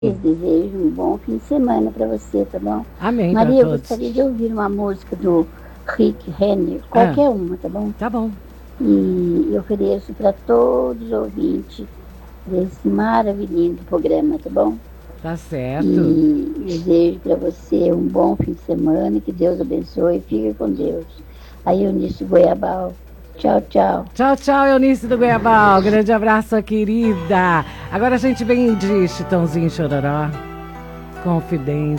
Desejo um bom fim de semana para você, tá bom? Amém. Maria, eu todos. gostaria de ouvir uma música do Rick Renner, qualquer uma, tá bom? Tá bom. E eu ofereço para todos os ouvintes desse maravilhoso programa, tá bom? Tá certo. E desejo para você um bom fim de semana, que Deus abençoe e fique com Deus. Aí, Eunice Goiabal. Tchau, tchau. Tchau, tchau, Eunice do Goiabal. Grande abraço, querida. Agora a gente vem de Chitãozinho Chororó. Confidência.